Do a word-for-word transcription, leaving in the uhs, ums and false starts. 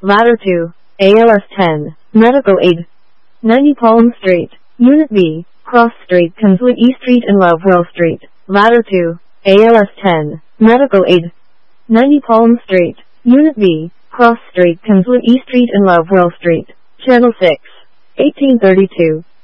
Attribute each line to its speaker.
Speaker 1: Ladder two, A L S ten, Medical Aid. ninety Palm Street, Unit B, Cross Street, Kingswood E Street and Lovewell Street. Ladder two, A L S ten, Medical Aid. ninety Palm Street, Unit B, Cross Street, Kingswood E Street and Lovewell Street. Channel six, eighteen thirty-two.